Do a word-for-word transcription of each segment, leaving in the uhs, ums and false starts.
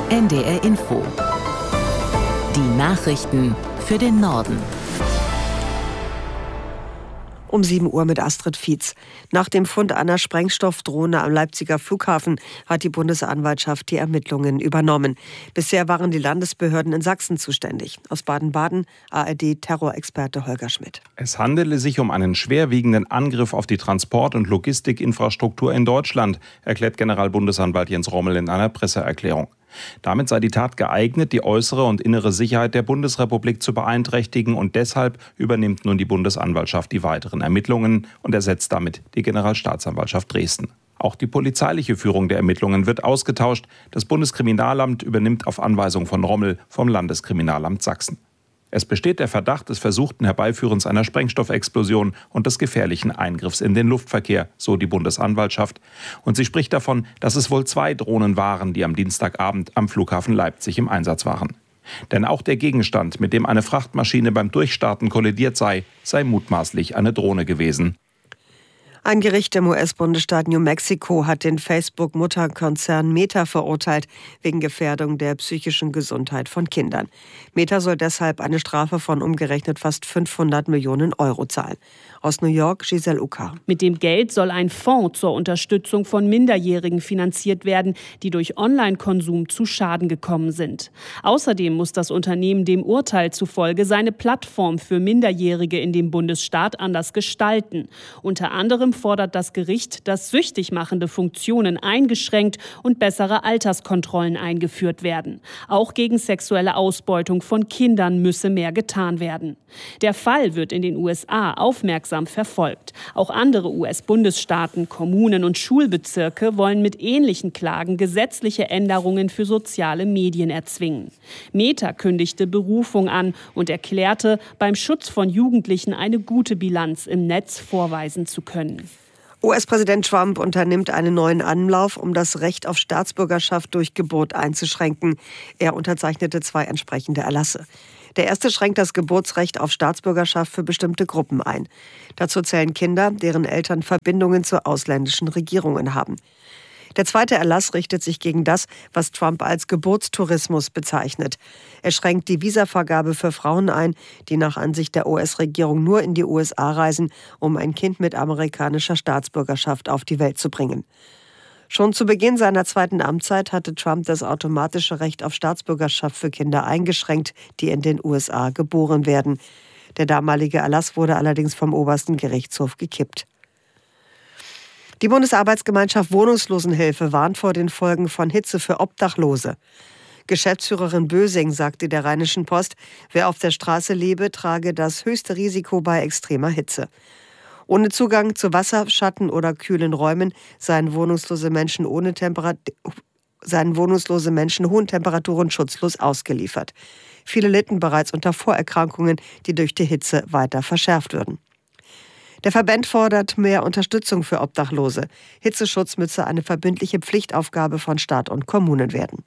N D R Info. Die Nachrichten für den Norden. Um sieben Uhr mit Astrid Fietz. Nach dem Fund einer Sprengstoffdrohne am Leipziger Flughafen hat die Bundesanwaltschaft die Ermittlungen übernommen. Bisher waren die Landesbehörden in Sachsen zuständig. Aus Baden-Baden A R D-Terrorexperte Holger Schmidt. Es handele sich um einen schwerwiegenden Angriff auf die Transport- und Logistikinfrastruktur in Deutschland, erklärt Generalbundesanwalt Jens Rommel in einer Presseerklärung. Damit sei die Tat geeignet, die äußere und innere Sicherheit der Bundesrepublik zu beeinträchtigen, und deshalb übernimmt nun die Bundesanwaltschaft die weiteren Ermittlungen und ersetzt damit die Generalstaatsanwaltschaft Dresden. Auch die polizeiliche Führung der Ermittlungen wird ausgetauscht. Das Bundeskriminalamt übernimmt auf Anweisung von Rommel vom Landeskriminalamt Sachsen. Es besteht der Verdacht des versuchten Herbeiführens einer Sprengstoffexplosion und des gefährlichen Eingriffs in den Luftverkehr, so die Bundesanwaltschaft. Und sie spricht davon, dass es wohl zwei Drohnen waren, die am Dienstagabend am Flughafen Leipzig im Einsatz waren. Denn auch der Gegenstand, mit dem eine Frachtmaschine beim Durchstarten kollidiert sei, sei mutmaßlich eine Drohne gewesen. Ein Gericht im U S-Bundesstaat New Mexico hat den Facebook-Mutterkonzern Meta verurteilt wegen Gefährdung der psychischen Gesundheit von Kindern. Meta soll deshalb eine Strafe von umgerechnet fast fünfhundert Millionen Euro zahlen. Aus New York, Giselle Uka. Mit dem Geld soll ein Fonds zur Unterstützung von Minderjährigen finanziert werden, die durch Online-Konsum zu Schaden gekommen sind. Außerdem muss das Unternehmen dem Urteil zufolge seine Plattform für Minderjährige in dem Bundesstaat anders gestalten. Unter anderem fordert das Gericht, dass süchtig machende Funktionen eingeschränkt und bessere Alterskontrollen eingeführt werden. Auch gegen sexuelle Ausbeutung von Kindern müsse mehr getan werden. Der Fall wird in den U S A aufmerksam verfolgt. Auch andere U S-Bundesstaaten, Kommunen und Schulbezirke wollen mit ähnlichen Klagen gesetzliche Änderungen für soziale Medien erzwingen. Meta kündigte Berufung an und erklärte, beim Schutz von Jugendlichen eine gute Bilanz im Netz vorweisen zu können. U S-Präsident Trump unternimmt einen neuen Anlauf, um das Recht auf Staatsbürgerschaft durch Geburt einzuschränken. Er unterzeichnete zwei entsprechende Erlasse. Der erste schränkt das Geburtsrecht auf Staatsbürgerschaft für bestimmte Gruppen ein. Dazu zählen Kinder, deren Eltern Verbindungen zu ausländischen Regierungen haben. Der zweite Erlass richtet sich gegen das, was Trump als Geburtstourismus bezeichnet. Er schränkt die Visavergabe für Frauen ein, die nach Ansicht der U S-Regierung nur in die U S A reisen, um ein Kind mit amerikanischer Staatsbürgerschaft auf die Welt zu bringen. Schon zu Beginn seiner zweiten Amtszeit hatte Trump das automatische Recht auf Staatsbürgerschaft für Kinder eingeschränkt, die in den U S A geboren werden. Der damalige Erlass wurde allerdings vom obersten Gerichtshof gekippt. Die Bundesarbeitsgemeinschaft Wohnungslosenhilfe warnt vor den Folgen von Hitze für Obdachlose. Geschäftsführerin Bösing sagte der Rheinischen Post, wer auf der Straße lebe, trage das höchste Risiko bei extremer Hitze. Ohne Zugang zu Wasser, Schatten oder kühlen Räumen seien wohnungslose Menschen ohne Temperat- seien wohnungslose Menschen hohen Temperaturen schutzlos ausgeliefert. Viele litten bereits unter Vorerkrankungen, die durch die Hitze weiter verschärft würden. Der Verband fordert mehr Unterstützung für Obdachlose. Hitzeschutz müsse eine verbindliche Pflichtaufgabe von Staat und Kommunen werden.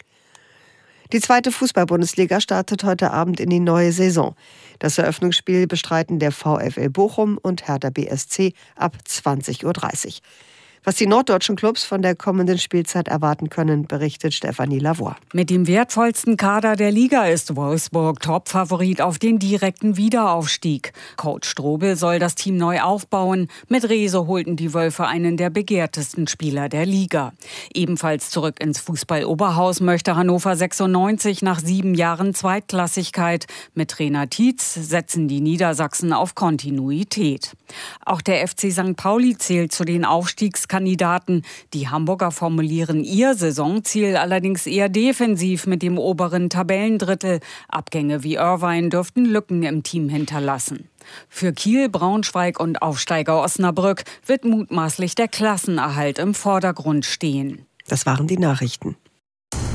Die zweite Fußball-Bundesliga startet heute Abend in die neue Saison. Das Eröffnungsspiel bestreiten der VfL Bochum und Hertha B S C ab zwanzig Uhr dreißig. Was die norddeutschen Clubs von der kommenden Spielzeit erwarten können, berichtet Stefanie Lavoie. Mit dem wertvollsten Kader der Liga ist Wolfsburg Topfavorit auf den direkten Wiederaufstieg. Coach Strobel soll das Team neu aufbauen. Mit Rehse holten die Wölfe einen der begehrtesten Spieler der Liga. Ebenfalls zurück ins Fußball-Oberhaus möchte Hannover sechsundneunzig nach sieben Jahren Zweitklassigkeit. Mit Trainer Tietz setzen die Niedersachsen auf Kontinuität. Auch der F C Sankt Pauli zählt zu den Aufstiegskandidaten. Die Hamburger formulieren ihr Saisonziel allerdings eher defensiv mit dem oberen Tabellendrittel. Abgänge wie Irvine dürften Lücken im Team hinterlassen. Für Kiel, Braunschweig und Aufsteiger Osnabrück wird mutmaßlich der Klassenerhalt im Vordergrund stehen. Das waren die Nachrichten.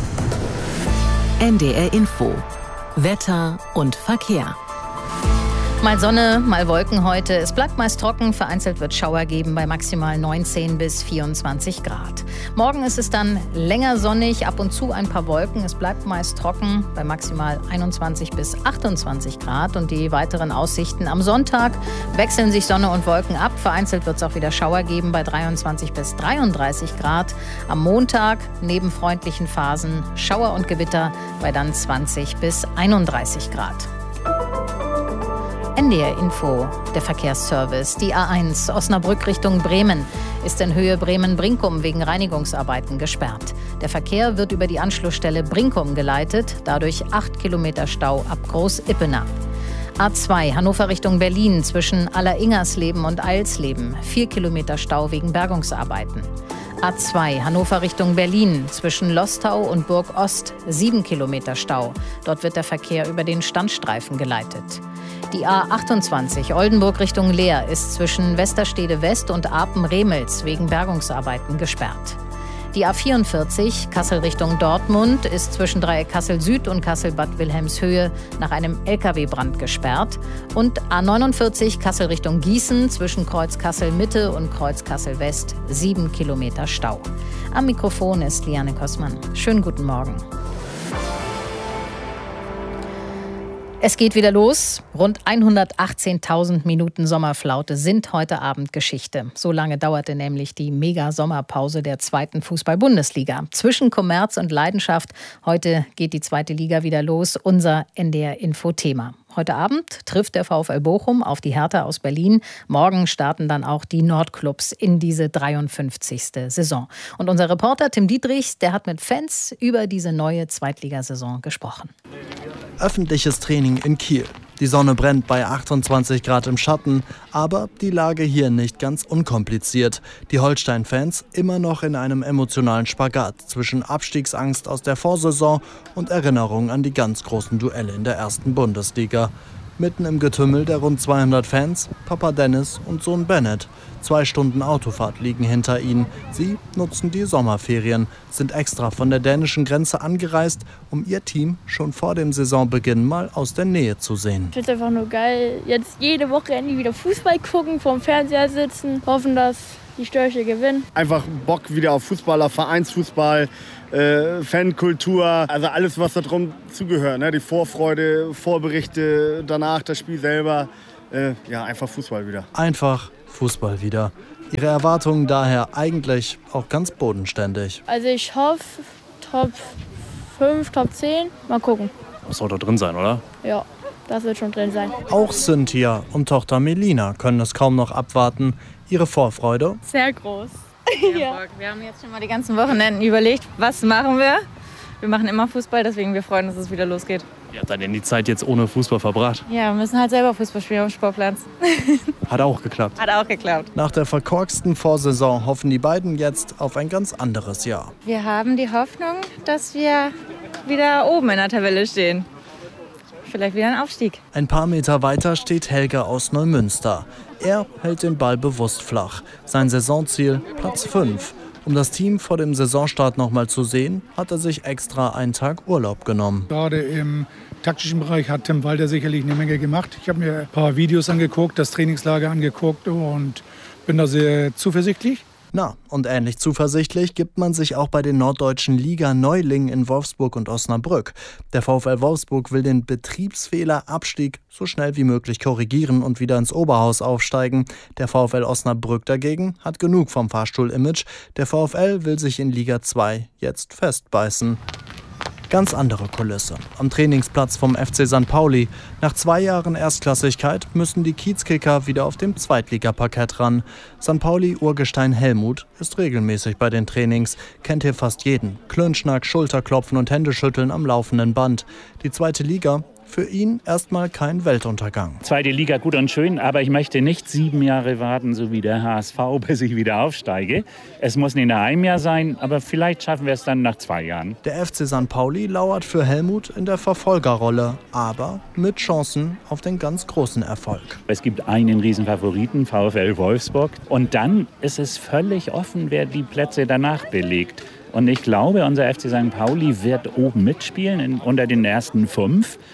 N D R Info. Wetter und Verkehr. Mal Sonne, mal Wolken heute. Es bleibt meist trocken, vereinzelt wird Schauer geben bei maximal neunzehn bis vierundzwanzig Grad. Morgen ist es dann länger sonnig, ab und zu ein paar Wolken. Es bleibt meist trocken bei maximal einundzwanzig bis achtundzwanzig Grad. Und die weiteren Aussichten: am Sonntag wechseln sich Sonne und Wolken ab. Vereinzelt wird es auch wieder Schauer geben bei dreiundzwanzig bis dreiunddreißig Grad. Am Montag neben freundlichen Phasen Schauer und Gewitter bei dann zwanzig bis einunddreißig Grad. N D R Info, der Verkehrsservice. Die A eins Osnabrück Richtung Bremen ist in Höhe Bremen-Brinkum wegen Reinigungsarbeiten gesperrt. Der Verkehr wird über die Anschlussstelle Brinkum geleitet, dadurch acht Kilometer Stau ab Groß-Ippener. A zwei Hannover Richtung Berlin zwischen Alleringersleben und Eilsleben, vier Kilometer Stau wegen Bergungsarbeiten. A zwei Hannover Richtung Berlin zwischen Lostau und Burg Ost, sieben Kilometer Stau. Dort wird der Verkehr über den Standstreifen geleitet. Die A achtundzwanzig Oldenburg Richtung Leer ist zwischen Westerstede West und Apen-Remels wegen Bergungsarbeiten gesperrt. Die A vierundvierzig Kassel Richtung Dortmund ist zwischen Dreieck Kassel Süd und Kassel-Bad Wilhelmshöhe nach einem L K W-Brand gesperrt. Und A neunundvierzig Kassel Richtung Gießen zwischen Kreuz Kassel Mitte und Kreuz Kassel West, sieben Kilometer Stau. Am Mikrofon ist Liane Kossmann. Schönen guten Morgen. Es geht wieder los. Rund hundertachtzehntausend Minuten Sommerflaute sind heute Abend Geschichte. So lange dauerte nämlich die Mega-Sommerpause der zweiten Fußball-Bundesliga. Zwischen Kommerz und Leidenschaft. Heute geht die zweite Liga wieder los. Unser N D R-Info-Thema. Heute Abend trifft der VfL Bochum auf die Hertha aus Berlin. Morgen starten dann auch die Nordclubs in diese dreiundfünfzigste Saison. Und unser Reporter Tim Dietrichs, der hat mit Fans über diese neue Zweitligasaison gesprochen. Öffentliches Training in Kiel. Die Sonne brennt bei achtundzwanzig Grad im Schatten, aber die Lage hier nicht ganz unkompliziert. Die Holstein-Fans immer noch in einem emotionalen Spagat zwischen Abstiegsangst aus der Vorsaison und Erinnerung an die ganz großen Duelle in der ersten Bundesliga. Mitten im Getümmel der rund zweihundert Fans, Papa Dennis und Sohn Bennett. Zwei Stunden Autofahrt liegen hinter ihnen. Sie nutzen die Sommerferien, sind extra von der dänischen Grenze angereist, um ihr Team schon vor dem Saisonbeginn mal aus der Nähe zu sehen. Ich finde es einfach nur geil, jetzt jede Woche endlich wieder Fußball gucken, vorm Fernseher sitzen, hoffen, dass die Störche gewinnen. Einfach Bock wieder auf Fußballer, Vereinsfußball, äh, Fankultur, also alles, was da drum zugehört. Ne? Die Vorfreude, Vorberichte, danach das Spiel selber. Äh, ja, einfach Fußball wieder. Einfach Fußball wieder. Ihre Erwartungen daher eigentlich auch ganz bodenständig. Also ich hoffe, Top fünf, Top zehn. Mal gucken. Das soll doch drin sein, oder? Ja, das wird schon drin sein. Auch Cynthia und Tochter Melina können es kaum noch abwarten. Ihre Vorfreude? Sehr groß. Ja. Wir haben jetzt schon mal die ganzen Wochenenden überlegt, was machen wir. Wir machen immer Fußball, deswegen wir freuen uns, dass es wieder losgeht. Wie habt ihr denn die Zeit jetzt ohne Fußball verbracht? Ja, wir müssen halt selber Fußball spielen auf dem Sportplatz. Hat auch geklappt. Hat auch geklappt. Nach der verkorksten Vorsaison hoffen die beiden jetzt auf ein ganz anderes Jahr. Wir haben die Hoffnung, dass wir wieder oben in der Tabelle stehen. Vielleicht wieder ein Aufstieg. Ein paar Meter weiter steht Helga aus Neumünster. Er hält den Ball bewusst flach. Sein Saisonziel Platz fünf. Um das Team vor dem Saisonstart noch mal zu sehen, hat er sich extra einen Tag Urlaub genommen. Gerade im taktischen Bereich hat Tim Walter sicherlich eine Menge gemacht. Ich habe mir ein paar Videos angeguckt, das Trainingslager angeguckt und bin da sehr zuversichtlich. Na, und ähnlich zuversichtlich gibt man sich auch bei den norddeutschen Liga-Neulingen in Wolfsburg und Osnabrück. Der VfL Wolfsburg will den Betriebsfehler-Abstieg so schnell wie möglich korrigieren und wieder ins Oberhaus aufsteigen. Der VfL Osnabrück dagegen hat genug vom Fahrstuhl-Image. Der VfL will sich in Liga zwei jetzt festbeißen. Ganz andere Kulisse. Am Trainingsplatz vom F C Sankt Pauli. Nach zwei Jahren Erstklassigkeit müssen die Kiezkicker wieder auf dem Zweitligaparkett ran. Sankt Pauli-Urgestein Helmut ist regelmäßig bei den Trainings. Kennt hier fast jeden. Klönschnack, Schulterklopfen und Händeschütteln am laufenden Band. Die zweite Liga? Für ihn erstmal kein Weltuntergang. Zweite Liga gut und schön, aber ich möchte nicht sieben Jahre warten, so wie der H S V, bis ich wieder aufsteige. Es muss nicht nach einem Jahr sein, aber vielleicht schaffen wir es dann nach zwei Jahren. Der F C Sankt Pauli lauert für Helmut in der Verfolgerrolle, aber mit Chancen auf den ganz großen Erfolg. Es gibt einen Riesenfavoriten, VfL Wolfsburg. Und dann ist es völlig offen, wer die Plätze danach belegt. Und ich glaube, unser F C Sankt Pauli wird oben mitspielen in, unter den ersten fünf.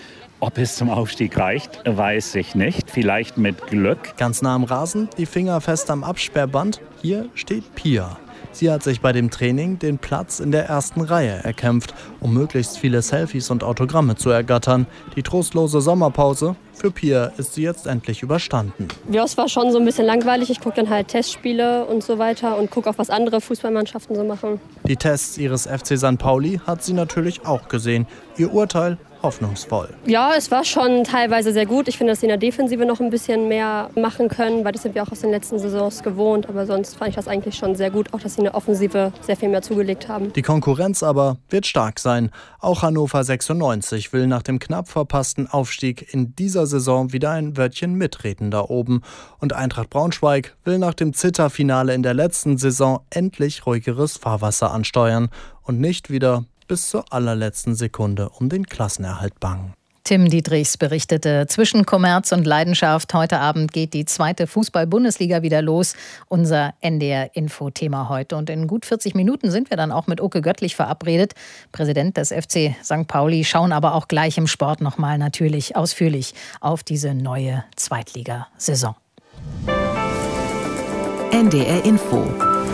Ob es zum Aufstieg reicht, weiß ich nicht. Vielleicht mit Glück. Ganz nah am Rasen, die Finger fest am Absperrband. Hier steht Pia. Sie hat sich bei dem Training den Platz in der ersten Reihe erkämpft, um möglichst viele Selfies und Autogramme zu ergattern. Die trostlose Sommerpause, für Pia ist sie jetzt endlich überstanden. Ja, es war schon so ein bisschen langweilig. Ich gucke dann halt Testspiele und so weiter und gucke auch, was andere Fußballmannschaften so machen. Die Tests ihres F C Sankt Pauli hat sie natürlich auch gesehen. Ihr Urteil hoffnungsvoll. Ja, es war schon teilweise sehr gut. Ich finde, dass sie in der Defensive noch ein bisschen mehr machen können, weil das sind wir auch aus den letzten Saisons gewohnt. Aber sonst fand ich das eigentlich schon sehr gut, auch dass sie in der Offensive sehr viel mehr zugelegt haben. Die Konkurrenz aber wird stark sein. Auch Hannover sechsundneunzig will nach dem knapp verpassten Aufstieg in dieser Saison wieder ein Wörtchen mitreden da oben. Und Eintracht Braunschweig will nach dem Zitterfinale in der letzten Saison endlich ruhigeres Fahrwasser ansteuern und nicht wieder bis zur allerletzten Sekunde um den Klassenerhalt bangen. Tim Dietrichs berichtete, zwischen Kommerz und Leidenschaft. Heute Abend geht die zweite Fußball-Bundesliga wieder los. Unser N D R-Info-Thema heute. Und in gut vierzig Minuten sind wir dann auch mit Oke Göttlich verabredet, Präsident des F C Sankt Pauli, schauen aber auch gleich im Sport nochmal natürlich ausführlich auf diese neue Zweitligasaison. N D R-Info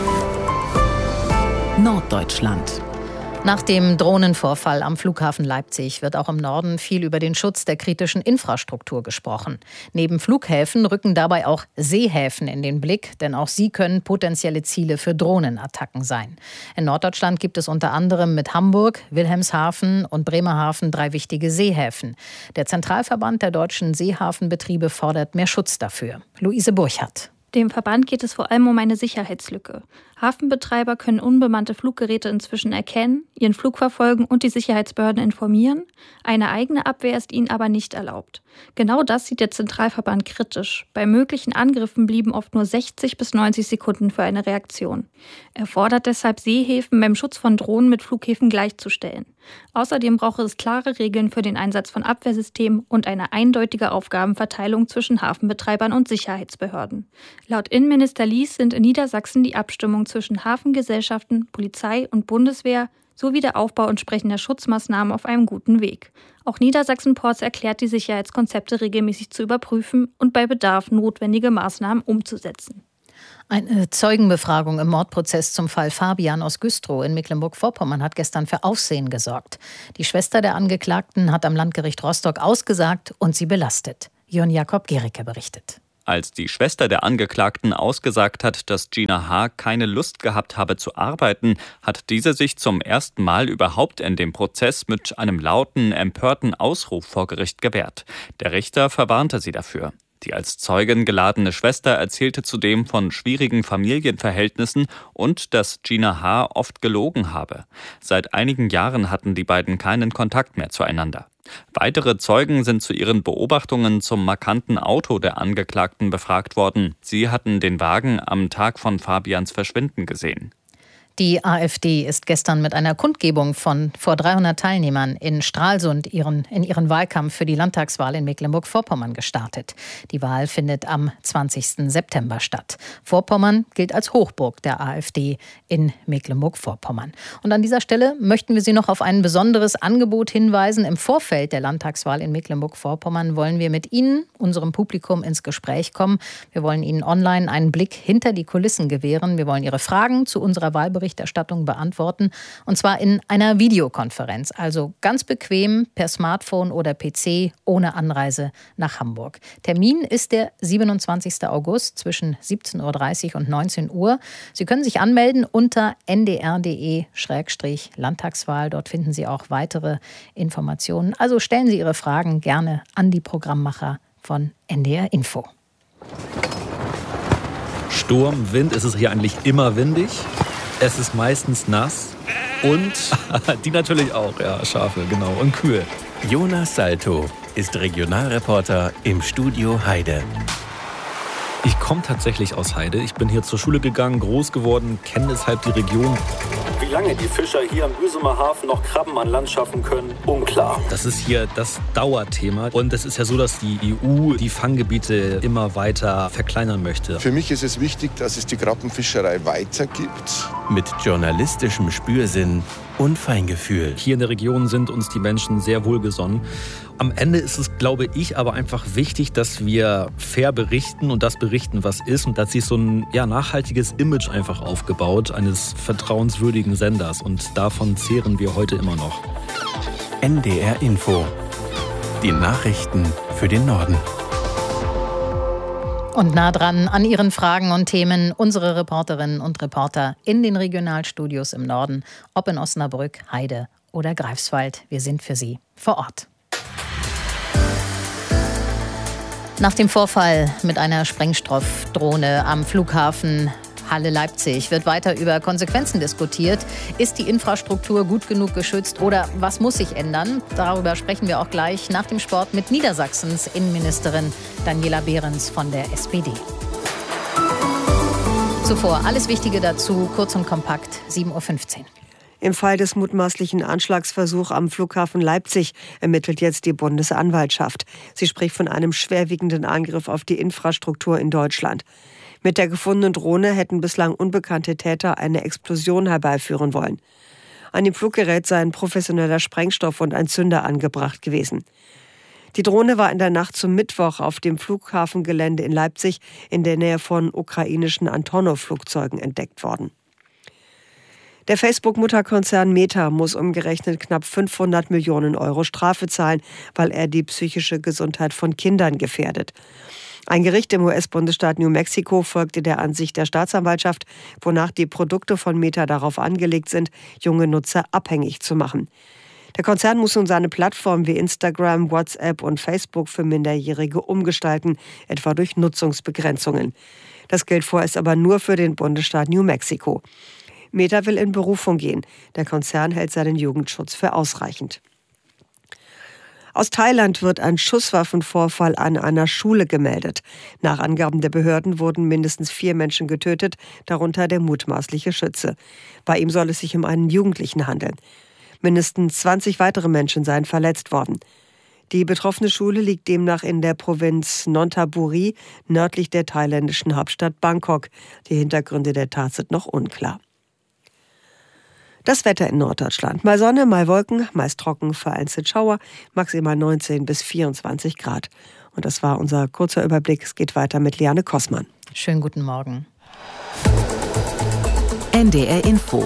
Norddeutschland. Nach dem Drohnenvorfall am Flughafen Leipzig wird auch im Norden viel über den Schutz der kritischen Infrastruktur gesprochen. Neben Flughäfen rücken dabei auch Seehäfen in den Blick, denn auch sie können potenzielle Ziele für Drohnenattacken sein. In Norddeutschland gibt es unter anderem mit Hamburg, Wilhelmshaven und Bremerhaven drei wichtige Seehäfen. Der Zentralverband der deutschen Seehafenbetriebe fordert mehr Schutz dafür. Luise Burchardt. Dem Verband geht es vor allem um eine Sicherheitslücke. Hafenbetreiber können unbemannte Fluggeräte inzwischen erkennen, ihren Flug verfolgen und die Sicherheitsbehörden informieren. Eine eigene Abwehr ist ihnen aber nicht erlaubt. Genau das sieht der Zentralverband kritisch. Bei möglichen Angriffen blieben oft nur sechzig bis neunzig Sekunden für eine Reaktion. Er fordert deshalb, Seehäfen beim Schutz von Drohnen mit Flughäfen gleichzustellen. Außerdem brauche es klare Regeln für den Einsatz von Abwehrsystemen und eine eindeutige Aufgabenverteilung zwischen Hafenbetreibern und Sicherheitsbehörden. Laut Innenminister Lies sind in Niedersachsen die Abstimmung zwischen Hafengesellschaften, Polizei und Bundeswehr sowie der Aufbau entsprechender Schutzmaßnahmen auf einem guten Weg. Auch Niedersachsen-Ports erklärt, die Sicherheitskonzepte regelmäßig zu überprüfen und bei Bedarf notwendige Maßnahmen umzusetzen. Eine Zeugenbefragung im Mordprozess zum Fall Fabian aus Güstrow in Mecklenburg-Vorpommern hat gestern für Aufsehen gesorgt. Die Schwester der Angeklagten hat am Landgericht Rostock ausgesagt und sie belastet. Jörn Jakob Gericke berichtet. Als die Schwester der Angeklagten ausgesagt hat, dass Gina H. keine Lust gehabt habe zu arbeiten, hat diese sich zum ersten Mal überhaupt in dem Prozess mit einem lauten, empörten Ausruf vor Gericht gewehrt. Der Richter verwarnte sie dafür. Die als Zeugin geladene Schwester erzählte zudem von schwierigen Familienverhältnissen und dass Gina H. oft gelogen habe. Seit einigen Jahren hatten die beiden keinen Kontakt mehr zueinander. Weitere Zeugen sind zu ihren Beobachtungen zum markanten Auto der Angeklagten befragt worden. Sie hatten den Wagen am Tag von Fabians Verschwinden gesehen. Die AfD ist gestern mit einer Kundgebung von vor dreihundert Teilnehmern in Stralsund ihren, in ihren Wahlkampf für die Landtagswahl in Mecklenburg-Vorpommern gestartet. Die Wahl findet am zwanzigsten September statt. Vorpommern gilt als Hochburg der AfD in Mecklenburg-Vorpommern. Und an dieser Stelle möchten wir Sie noch auf ein besonderes Angebot hinweisen. Im Vorfeld der Landtagswahl in Mecklenburg-Vorpommern wollen wir mit Ihnen, unserem Publikum, ins Gespräch kommen. Wir wollen Ihnen online einen Blick hinter die Kulissen gewähren. Wir wollen Ihre Fragen zu unserer Wahlberichterstattung beantworten, und zwar in einer Videokonferenz, also ganz bequem per Smartphone oder P C ohne Anreise nach Hamburg. Termin ist der siebenundzwanzigsten August zwischen siebzehn Uhr dreißig und neunzehn Uhr. Sie können sich anmelden unter n d r punkt d e slash Landtagswahl. Dort finden Sie auch weitere Informationen. Also stellen Sie Ihre Fragen gerne an die Programmmacher von N D R Info. Sturm, Wind, ist es hier eigentlich immer windig? Es ist meistens nass und die natürlich auch, ja, Schafe, genau, und Kühe. Jonas Salto ist Regionalreporter im Studio Heide. Ich komme tatsächlich aus Heide. Ich bin hier zur Schule gegangen, groß geworden, kenne deshalb die Region. Wie lange die Fischer hier am Büsumer Hafen noch Krabben an Land schaffen können, unklar. Das ist hier das Dauerthema. Und es ist ja so, dass die E U die Fanggebiete immer weiter verkleinern möchte. Für mich ist es wichtig, dass es die Krabbenfischerei weitergibt. Mit journalistischem Spürsinn und Feingefühl. Hier in der Region sind uns die Menschen sehr wohlgesonnen. Am Ende ist es, glaube ich, aber einfach wichtig, dass wir fair berichten und das berichten, was ist. Und da hat sich so ein ja, nachhaltiges Image einfach aufgebaut, eines vertrauenswürdigen Senders. Und davon zehren wir heute immer noch. N D R Info. Die Nachrichten für den Norden. Und nah dran an Ihren Fragen und Themen unsere Reporterinnen und Reporter in den Regionalstudios im Norden, ob in Osnabrück, Heide oder Greifswald. Wir sind für Sie vor Ort. Nach dem Vorfall mit einer Sprengstoffdrohne am Flughafen Halle-Leipzig wird weiter über Konsequenzen diskutiert. Ist die Infrastruktur gut genug geschützt oder was muss sich ändern? Darüber sprechen wir auch gleich nach dem Sport mit Niedersachsens Innenministerin Daniela Behrens von der S P D. Zuvor alles Wichtige dazu, kurz und kompakt, sieben Uhr fünfzehn. Im Fall des mutmaßlichen Anschlagsversuchs am Flughafen Leipzig ermittelt jetzt die Bundesanwaltschaft. Sie spricht von einem schwerwiegenden Angriff auf die Infrastruktur in Deutschland. Mit der gefundenen Drohne hätten bislang unbekannte Täter eine Explosion herbeiführen wollen. An dem Fluggerät sei ein professioneller Sprengstoff und ein Zünder angebracht gewesen. Die Drohne war in der Nacht zum Mittwoch auf dem Flughafengelände in Leipzig in der Nähe von ukrainischen Antonov-Flugzeugen entdeckt worden. Der Facebook-Mutterkonzern Meta muss umgerechnet knapp fünfhundert Millionen Euro Strafe zahlen, weil er die psychische Gesundheit von Kindern gefährdet. Ein Gericht im U S-Bundesstaat New Mexico folgte der Ansicht der Staatsanwaltschaft, wonach die Produkte von Meta darauf angelegt sind, junge Nutzer abhängig zu machen. Der Konzern muss nun seine Plattformen wie Instagram, WhatsApp und Facebook für Minderjährige umgestalten, etwa durch Nutzungsbegrenzungen. Das gilt vorerst aber nur für den Bundesstaat New Mexico. Meta will in Berufung gehen. Der Konzern hält seinen Jugendschutz für ausreichend. Aus Thailand wird ein Schusswaffenvorfall an einer Schule gemeldet. Nach Angaben der Behörden wurden mindestens vier Menschen getötet, darunter der mutmaßliche Schütze. Bei ihm soll es sich um einen Jugendlichen handeln. Mindestens zwanzig weitere Menschen seien verletzt worden. Die betroffene Schule liegt demnach in der Provinz Nonthaburi, nördlich der thailändischen Hauptstadt Bangkok. Die Hintergründe der Tat sind noch unklar. Das Wetter in Norddeutschland. Mal Sonne, mal Wolken, meist trocken, vereinzelt Schauer, maximal neunzehn bis vierundzwanzig Grad. Und das war unser kurzer Überblick. Es geht weiter mit Liane Kossmann. Schönen guten Morgen. N D R Info.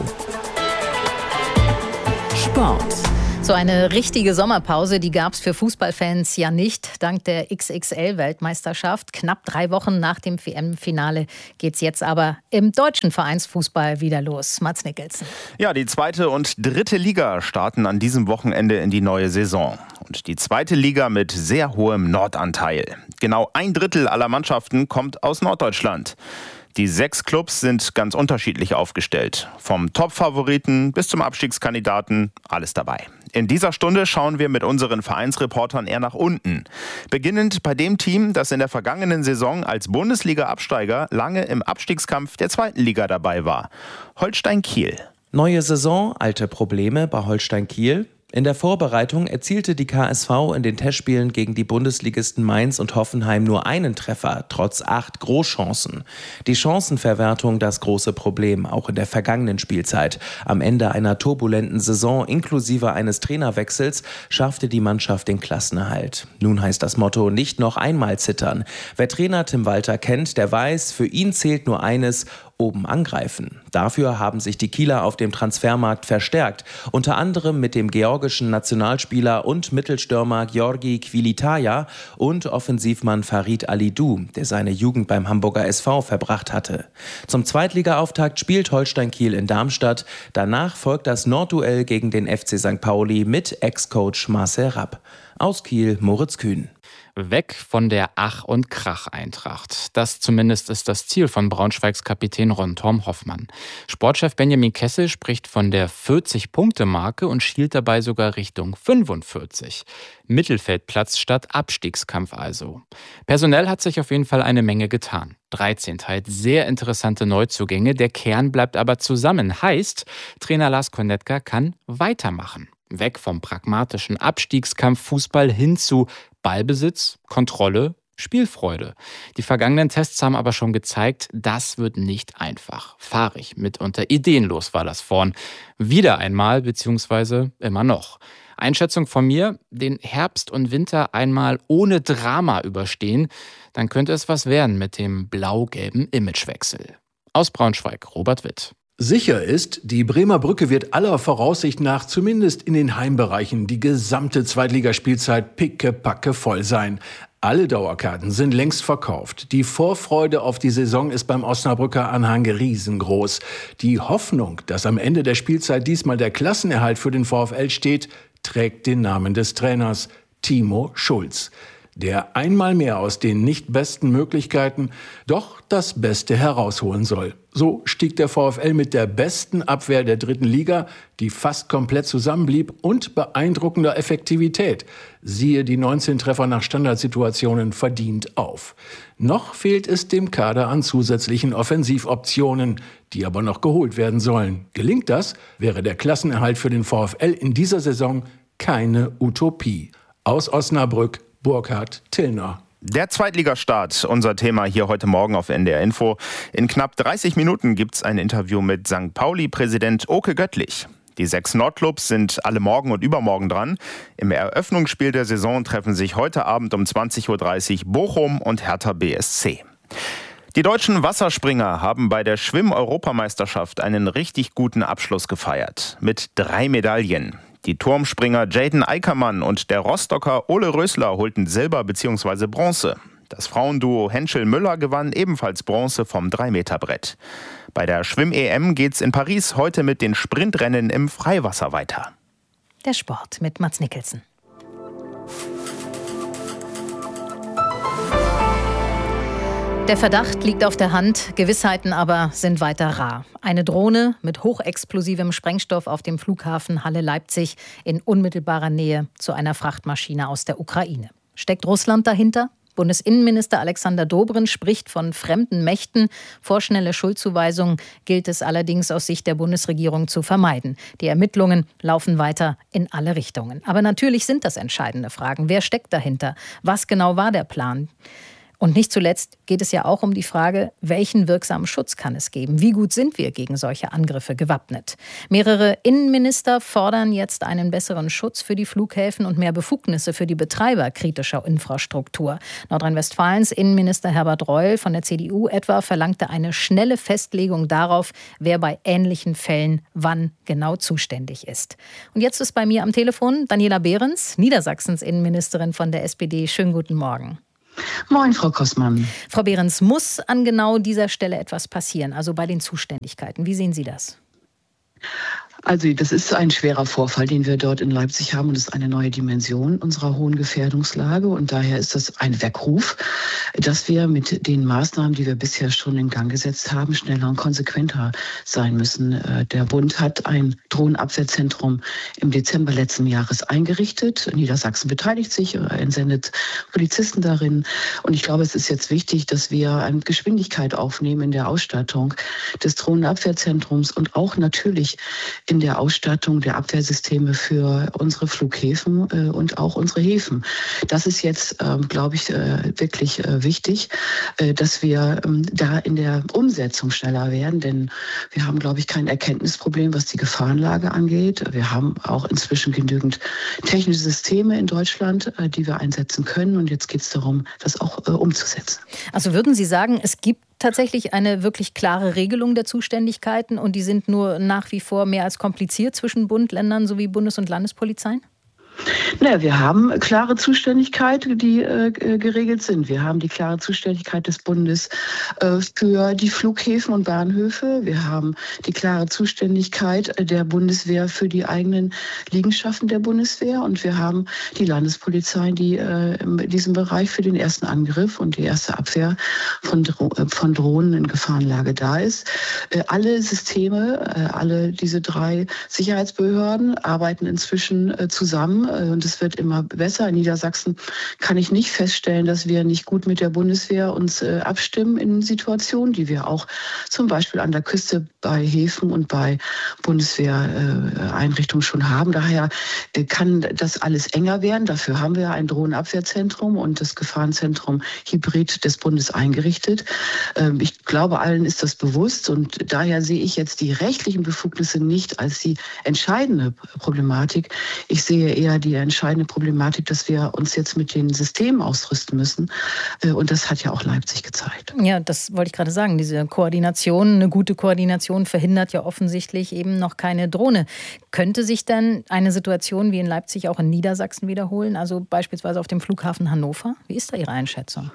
Sport. So eine richtige Sommerpause, die gab es für Fußballfans ja nicht. Dank der X X L-Weltmeisterschaft. Knapp drei Wochen nach dem W M-Finale geht es jetzt aber im deutschen Vereinsfußball wieder los. Mats Nicholson. Ja, die zweite und dritte Liga starten an diesem Wochenende in die neue Saison. Und die zweite Liga mit sehr hohem Nordanteil. Genau ein Drittel aller Mannschaften kommt aus Norddeutschland. Die sechs Clubs sind ganz unterschiedlich aufgestellt. Vom Top-Favoriten bis zum Abstiegskandidaten, alles dabei. In dieser Stunde schauen wir mit unseren Vereinsreportern eher nach unten. Beginnend bei dem Team, das in der vergangenen Saison als Bundesliga-Absteiger lange im Abstiegskampf der zweiten Liga dabei war. Holstein Kiel. Neue Saison, alte Probleme bei Holstein Kiel. In der Vorbereitung erzielte die K S V in den Testspielen gegen die Bundesligisten Mainz und Hoffenheim nur einen Treffer, trotz acht Großchancen. Die Chancenverwertung das große Problem, auch in der vergangenen Spielzeit. Am Ende einer turbulenten Saison inklusive eines Trainerwechsels schaffte die Mannschaft den Klassenerhalt. Nun heißt das Motto nicht noch einmal zittern. Wer Trainer Tim Walter kennt, der weiß, für ihn zählt nur eines: oben angreifen. Dafür haben sich die Kieler auf dem Transfermarkt verstärkt, unter anderem mit dem georgischen Nationalspieler und Mittelstürmer Georgi Quilitaya und Offensivmann Farid Alidou, der seine Jugend beim Hamburger S V verbracht hatte. Zum Zweitligaauftakt spielt Holstein Kiel in Darmstadt. Danach folgt das Nordduell gegen den F C Sankt Pauli mit Ex-Coach Marcel Rapp. Aus Kiel Moritz Kühn. Weg von der Ach- und Krach-Eintracht. Das zumindest ist das Ziel von Braunschweigs Kapitän Ron-Torm Hoffmann. Sportchef Benjamin Kessel spricht von der vierzig-Punkte-Marke und schielt dabei sogar Richtung fünfundvierzig. Mittelfeldplatz statt Abstiegskampf also. Personell hat sich auf jeden Fall eine Menge getan. dreizehn halt sehr interessante Neuzugänge, der Kern bleibt aber zusammen. Heißt, Trainer Lars Konetka kann weitermachen. Weg vom pragmatischen Abstiegskampf Fußball hin zu Ballbesitz, Kontrolle Spielfreude. Die vergangenen Tests haben aber schon gezeigt, das wird nicht einfach. Fahrig, mitunter ideenlos war das vorn. Wieder einmal, beziehungsweise immer noch. Einschätzung von mir, den Herbst und Winter einmal ohne Drama überstehen, dann könnte es was werden mit dem blau-gelben Imagewechsel. Aus Braunschweig, Robert Witt. Sicher ist, die Bremer Brücke wird aller Voraussicht nach zumindest in den Heimbereichen die gesamte Zweitligaspielzeit pickepacke voll sein. Alle Dauerkarten sind längst verkauft. Die Vorfreude auf die Saison ist beim Osnabrücker Anhang riesengroß. Die Hoffnung, dass am Ende der Spielzeit diesmal der Klassenerhalt für den VfL steht, trägt den Namen des Trainers Timo Schulz, der einmal mehr aus den nicht besten Möglichkeiten doch das Beste herausholen soll. So stieg der VfL mit der besten Abwehr der dritten Liga, die fast komplett zusammenblieb, und beeindruckender Effektivität. Siehe die neunzehn Treffer nach Standardsituationen verdient auf. Noch fehlt es dem Kader an zusätzlichen Offensivoptionen, die aber noch geholt werden sollen. Gelingt das, wäre der Klassenerhalt für den VfL in dieser Saison keine Utopie. Aus Osnabrück, Burkhard Tillner. Der Zweitligastart, unser Thema hier heute Morgen auf N D R Info. In knapp dreißig Minuten gibt's ein Interview mit Sankt Pauli-Präsident Oke Göttlich. Die sechs Nordclubs sind alle morgen und übermorgen dran. Im Eröffnungsspiel der Saison treffen sich heute Abend um zwanzig Uhr dreißig Bochum und Hertha B S C. Die deutschen Wasserspringer haben bei der Schwimm-Europameisterschaft einen richtig guten Abschluss gefeiert. Mit drei Medaillen. Die Turmspringer Jaden Eickermann und der Rostocker Ole Rösler holten Silber bzw. Bronze. Das Frauenduo Henschel-Müller gewann ebenfalls Bronze vom drei Meter Brett. Bei der Schwimm-E M geht's in Paris heute mit den Sprintrennen im Freiwasser weiter. Der Sport mit Mats Nicholson. Der Verdacht liegt auf der Hand, Gewissheiten aber sind weiter rar. Eine Drohne mit hochexplosivem Sprengstoff auf dem Flughafen Halle-Leipzig in unmittelbarer Nähe zu einer Frachtmaschine aus der Ukraine. Steckt Russland dahinter? Bundesinnenminister Alexander Dobrindt spricht von fremden Mächten. Vorschnelle Schuldzuweisungen gilt es allerdings aus Sicht der Bundesregierung zu vermeiden. Die Ermittlungen laufen weiter in alle Richtungen. Aber natürlich sind das entscheidende Fragen. Wer steckt dahinter? Was genau war der Plan? Und nicht zuletzt geht es ja auch um die Frage, welchen wirksamen Schutz kann es geben? Wie gut sind wir gegen solche Angriffe gewappnet? Mehrere Innenminister fordern jetzt einen besseren Schutz für die Flughäfen und mehr Befugnisse für die Betreiber kritischer Infrastruktur. Nordrhein-Westfalens Innenminister Herbert Reul von der C D U etwa verlangte eine schnelle Festlegung darauf, wer bei ähnlichen Fällen wann genau zuständig ist. Und jetzt ist bei mir am Telefon Daniela Behrens, Niedersachsens Innenministerin von der S P D. Schönen guten Morgen. Moin, Frau Kossmann. Frau Behrens, muss an genau dieser Stelle etwas passieren, also bei den Zuständigkeiten? Wie sehen Sie das? Also das ist ein schwerer Vorfall, den wir dort in Leipzig haben, und es ist eine neue Dimension unserer hohen Gefährdungslage. Und daher ist das ein Weckruf, dass wir mit den Maßnahmen, die wir bisher schon in Gang gesetzt haben, schneller und konsequenter sein müssen. Der Bund hat ein Drohnenabwehrzentrum im Dezember letzten Jahres eingerichtet. Niedersachsen beteiligt sich, entsendet Polizisten darin. Und ich glaube, es ist jetzt wichtig, dass wir eine Geschwindigkeit aufnehmen in der Ausstattung des Drohnenabwehrzentrums und auch natürlich in der Ausstattung der Abwehrsysteme für unsere Flughäfen äh, und auch unsere Häfen. Das ist jetzt, äh, glaube ich, äh, wirklich äh, wichtig, äh, dass wir ähm, da in der Umsetzung schneller werden, denn wir haben, glaube ich, kein Erkenntnisproblem, was die Gefahrenlage angeht. Wir haben auch inzwischen genügend technische Systeme in Deutschland, äh, die wir einsetzen können, und jetzt geht es darum, das auch äh, umzusetzen. Also würden Sie sagen, es gibt tatsächlich eine wirklich klare Regelung der Zuständigkeiten und die sind nur nach wie vor mehr als kompliziert zwischen Bund, Ländern sowie Bundes- und Landespolizeien? Naja, wir haben klare Zuständigkeiten, die äh, geregelt sind. Wir haben die klare Zuständigkeit des Bundes äh, für die Flughäfen und Bahnhöfe. Wir haben die klare Zuständigkeit der Bundeswehr für die eigenen Liegenschaften der Bundeswehr. Und wir haben die Landespolizeien, die äh, in diesem Bereich für den ersten Angriff und die erste Abwehr von, Dro- von Drohnen in Gefahrenlage da ist. Äh, alle Systeme, äh, alle diese drei Sicherheitsbehörden arbeiten inzwischen äh, zusammen haben und es wird immer besser. In Niedersachsen kann ich nicht feststellen, dass wir nicht gut mit der Bundeswehr uns abstimmen in Situationen, die wir auch zum Beispiel an der Küste bei Häfen und bei Bundeswehreinrichtungen schon haben. Daher kann das alles enger werden. Dafür haben wir ein Drohnenabwehrzentrum und das Gefahrenzentrum Hybrid des Bundes eingerichtet. Ich glaube, allen ist das bewusst und daher sehe ich jetzt die rechtlichen Befugnisse nicht als die entscheidende Problematik. Ich sehe eher die entscheidende Problematik, dass wir uns jetzt mit den Systemen ausrüsten müssen. Und das hat ja auch Leipzig gezeigt. Ja, das wollte ich gerade sagen. Diese Koordination, eine gute Koordination verhindert ja offensichtlich eben noch keine Drohne. Könnte sich denn eine Situation wie in Leipzig auch in Niedersachsen wiederholen? Also beispielsweise auf dem Flughafen Hannover? Wie ist da Ihre Einschätzung?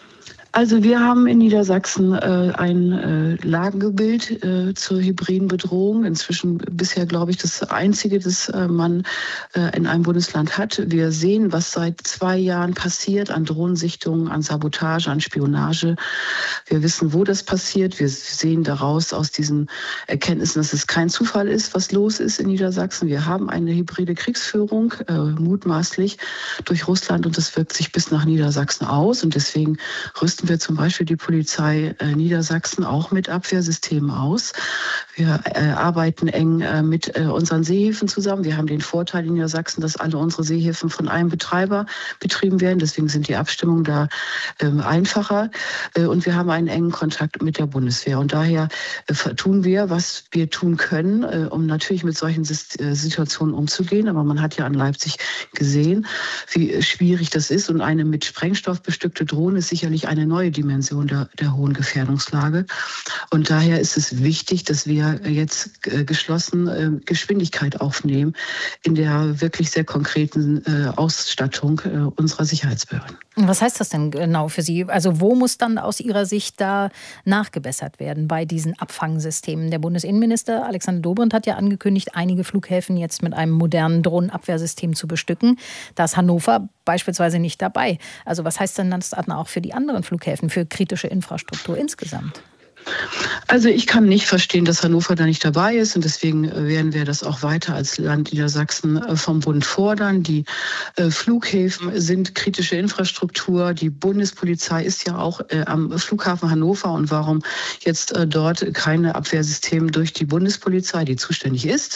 Also wir haben in Niedersachsen äh, ein äh, Lagebild äh, zur hybriden Bedrohung. Inzwischen bisher, glaube ich, das einzige, das äh, man äh, in einem Bundesland hat. Wir sehen, was seit zwei Jahren passiert an Drohnensichtungen, an Sabotage, an Spionage. Wir wissen, wo das passiert. Wir sehen daraus aus diesen Erkenntnissen, dass es kein Zufall ist, was los ist in Niedersachsen. Wir haben eine hybride Kriegsführung, äh, mutmaßlich durch Russland, und das wirkt sich bis nach Niedersachsen aus. Und deswegen rüsten wir zum Beispiel die Polizei äh, Niedersachsen auch mit Abwehrsystemen aus. Wir äh, arbeiten eng äh, mit äh, unseren Seehäfen zusammen. Wir haben den Vorteil in Niedersachsen, dass alle unsere Seehäfen von einem Betreiber betrieben werden. Deswegen sind die Abstimmungen da äh, einfacher. Äh, und wir haben einen engen Kontakt mit der Bundeswehr. Und daher äh, tun wir, was wir tun können, äh, um natürlich mit solchen Sist- äh, Situationen umzugehen. Aber man hat ja an Leipzig gesehen, wie schwierig das ist. Und eine mit Sprengstoff bestückte Drohne ist sicherlich eine neue Dimension der, der hohen Gefährdungslage. Und daher ist es wichtig, dass wir jetzt äh, geschlossen äh, Geschwindigkeit aufnehmen in der wirklich sehr konkreten äh, Ausstattung äh, unserer Sicherheitsbehörden. Was heißt das denn genau für Sie? Also wo muss dann aus Ihrer Sicht da nachgebessert werden bei diesen Abfangsystemen? Der Bundesinnenminister Alexander Dobrindt hat ja angekündigt, einige Flughäfen jetzt mit einem modernen Drohnenabwehrsystem zu bestücken. Da ist Hannover beispielsweise nicht dabei. Also was heißt denn das dann auch für die anderen Flughäfen, für kritische Infrastruktur insgesamt? Also ich kann nicht verstehen, dass Hannover da nicht dabei ist und deswegen werden wir das auch weiter als Land Niedersachsen vom Bund fordern. Die äh, Flughäfen sind kritische Infrastruktur. Die Bundespolizei ist ja auch äh, am Flughafen Hannover und warum jetzt äh, dort keine Abwehrsystem durch die Bundespolizei, die zuständig ist,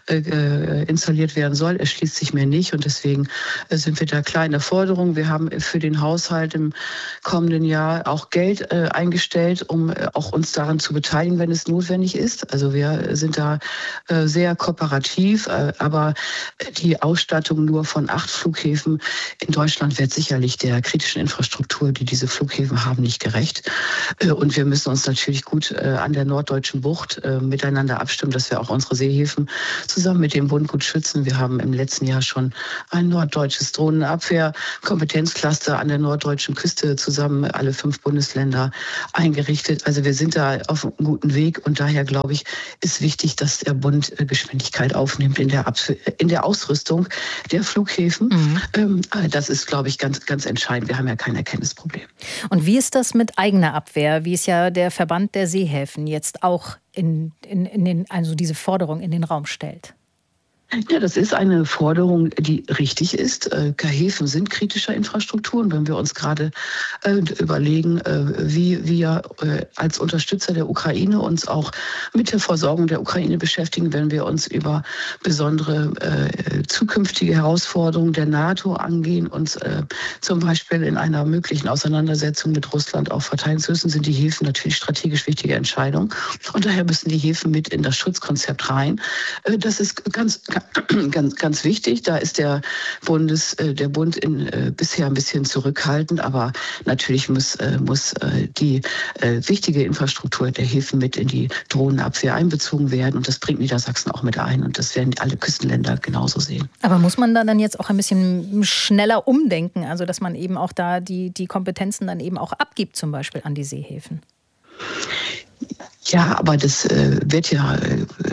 äh, installiert werden soll, erschließt sich mir nicht und deswegen äh, sind wir da klar in der Forderung. Wir haben für den Haushalt im kommenden Jahr auch Geld äh, eingestellt, um äh, auch uns daran zu beteiligen, wenn es notwendig ist. Also wir sind da äh, sehr kooperativ, äh, aber die Ausstattung nur von acht Flughäfen in Deutschland wird sicherlich der kritischen Infrastruktur, die diese Flughäfen haben, nicht gerecht. Äh, und wir müssen uns natürlich gut äh, an der norddeutschen Bucht äh, miteinander abstimmen, dass wir auch unsere Seehäfen zusammen mit dem Bund gut schützen. Wir haben im letzten Jahr schon ein norddeutsches Drohnenabwehr-Kompetenzcluster an der norddeutschen Küste zusammen, alle fünf Bundesländer eingerichtet. Also wir sind da auf einem guten Weg und daher glaube ich, ist wichtig, dass der Bund Geschwindigkeit aufnimmt in der, Abs- in der Ausrüstung der Flughäfen. Mhm. Ähm, das ist, glaube ich, ganz, ganz entscheidend. Wir haben ja kein Erkenntnisproblem. Und wie ist das mit eigener Abwehr, wie es ja der Verband der Seehäfen jetzt auch in, in, in den, also diese Forderung in den Raum stellt? Ja, das ist eine Forderung, die richtig ist. Häfen sind kritische Infrastrukturen. Wenn wir uns gerade äh, überlegen, äh, wie wir äh, als Unterstützer der Ukraine uns auch mit der Versorgung der Ukraine beschäftigen, wenn wir uns über besondere äh, zukünftige Herausforderungen der NATO angehen und äh, zum Beispiel in einer möglichen Auseinandersetzung mit Russland auch verteidigen zu müssen, sind die Häfen natürlich strategisch wichtige Entscheidungen. Und daher müssen die Häfen mit in das Schutzkonzept rein. Äh, das ist ganz Ganz, ganz wichtig. Da ist der Bundes, der Bund in, äh, bisher ein bisschen zurückhaltend, aber natürlich muss, äh, muss äh, die äh, wichtige Infrastruktur der Häfen mit in die Drohnenabwehr einbezogen werden und das bringt Niedersachsen auch mit ein und das werden alle Küstenländer genauso sehen. Aber muss man da dann jetzt auch ein bisschen schneller umdenken, also dass man eben auch da die, die Kompetenzen dann eben auch abgibt, zum Beispiel an die Seehäfen? Ja, aber das äh, wird ja äh,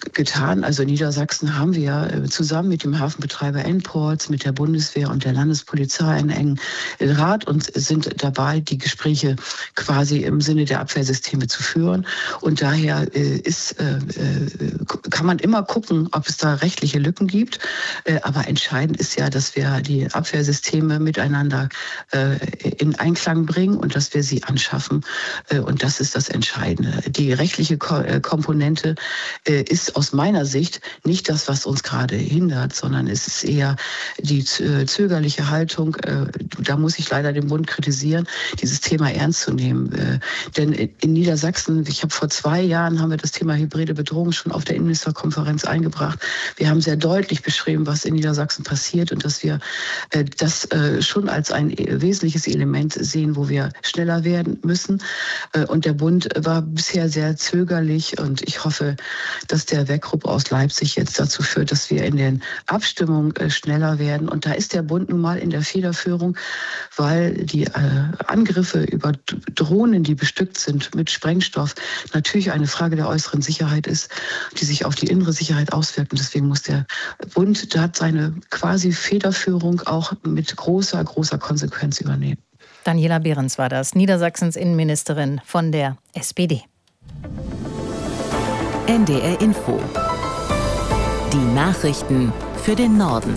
getan. Also in Niedersachsen haben wir zusammen mit dem Hafenbetreiber N-Ports, mit der Bundeswehr und der Landespolizei einen engen Rat und sind dabei, die Gespräche quasi im Sinne der Abwehrsysteme zu führen. Und daher ist, kann man immer gucken, ob es da rechtliche Lücken gibt. Aber entscheidend ist ja, dass wir die Abwehrsysteme miteinander in Einklang bringen und dass wir sie anschaffen. Und das ist das Entscheidende. Die rechtliche Komponente ist aus meiner Sicht nicht das, was uns gerade hindert, sondern es ist eher die zögerliche Haltung. Da muss ich leider den Bund kritisieren, dieses Thema ernst zu nehmen. Denn in Niedersachsen, ich habe vor zwei Jahren, haben wir das Thema hybride Bedrohung schon auf der Innenministerkonferenz eingebracht. Wir haben sehr deutlich beschrieben, was in Niedersachsen passiert und dass wir das schon als ein wesentliches Element sehen, wo wir schneller werden müssen. Und der Bund war bisher sehr zögerlich und ich hoffe, dass der Werkgruppe aus Leipzig jetzt dazu führt, dass wir in den Abstimmungen schneller werden. Und da ist der Bund nun mal in der Federführung, weil die Angriffe über Drohnen, die bestückt sind mit Sprengstoff, natürlich eine Frage der äußeren Sicherheit ist, die sich auf die innere Sicherheit auswirkt. Und deswegen muss der Bund, da hat seine quasi Federführung auch mit großer, großer Konsequenz übernehmen. Daniela Behrens war das, Niedersachsens Innenministerin von der S P D. N D R Info. Die Nachrichten für den Norden.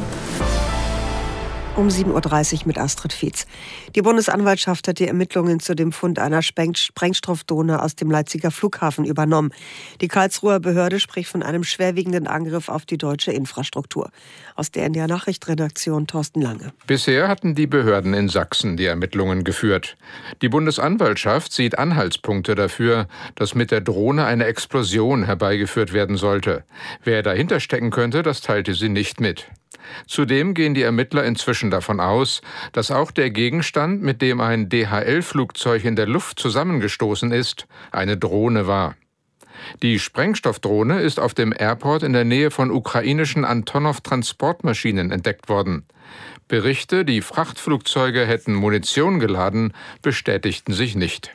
Um sieben Uhr dreißig mit Astrid Fietz. Die Bundesanwaltschaft hat die Ermittlungen zu dem Fund einer Sprengstoffdrohne aus dem Leipziger Flughafen übernommen. Die Karlsruher Behörde spricht von einem schwerwiegenden Angriff auf die deutsche Infrastruktur. Aus der N D R-Nachrichtenredaktion Thorsten Lange. Bisher hatten die Behörden in Sachsen die Ermittlungen geführt. Die Bundesanwaltschaft sieht Anhaltspunkte dafür, dass mit der Drohne eine Explosion herbeigeführt werden sollte. Wer dahinter stecken könnte, das teilte sie nicht mit. Zudem gehen die Ermittler inzwischen davon aus, dass auch der Gegenstand, mit dem ein D H L-Flugzeug in der Luft zusammengestoßen ist, eine Drohne war. Die Sprengstoffdrohne ist auf dem Airport in der Nähe von ukrainischen Antonov-Transportmaschinen entdeckt worden. Berichte, die Frachtflugzeuge hätten Munition geladen, bestätigten sich nicht.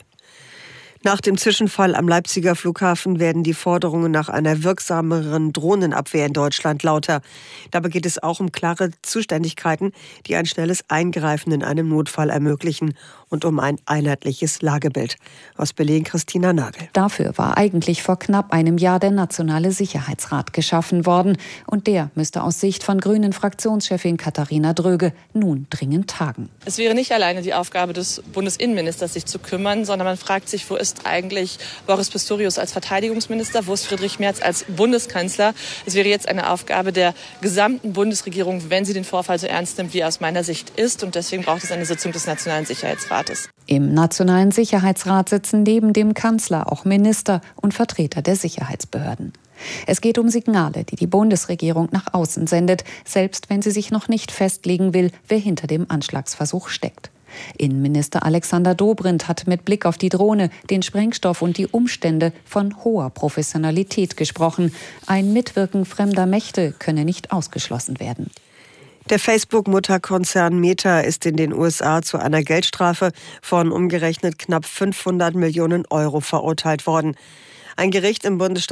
Nach dem Zwischenfall am Leipziger Flughafen werden die Forderungen nach einer wirksameren Drohnenabwehr in Deutschland lauter. Dabei geht es auch um klare Zuständigkeiten, die ein schnelles Eingreifen in einem Notfall ermöglichen und um ein einheitliches Lagebild. Aus Berlin Christina Nagel. Dafür war eigentlich vor knapp einem Jahr der Nationale Sicherheitsrat geschaffen worden. Und der müsste aus Sicht von Grünen-Fraktionschefin Katharina Dröge nun dringend tagen. Es wäre nicht alleine die Aufgabe des Bundesinnenministers, sich zu kümmern, sondern man fragt sich, wo ist eigentlich Boris Pistorius als Verteidigungsminister, wo ist Friedrich Merz als Bundeskanzler? Es wäre jetzt eine Aufgabe der gesamten Bundesregierung, wenn sie den Vorfall so ernst nimmt, wie er aus meiner Sicht ist. Und deswegen braucht es eine Sitzung des Nationalen Sicherheitsrates. Im Nationalen Sicherheitsrat sitzen neben dem Kanzler auch Minister und Vertreter der Sicherheitsbehörden. Es geht um Signale, die die Bundesregierung nach außen sendet, selbst wenn sie sich noch nicht festlegen will, wer hinter dem Anschlagsversuch steckt. Innenminister Alexander Dobrindt hat mit Blick auf die Drohne, den Sprengstoff und die Umstände von hoher Professionalität gesprochen. Ein Mitwirken fremder Mächte könne nicht ausgeschlossen werden. Der Facebook-Mutterkonzern Meta ist in den U S A zu einer Geldstrafe von umgerechnet knapp fünfhundert Millionen Euro verurteilt worden. Ein Gericht im Bundesstaat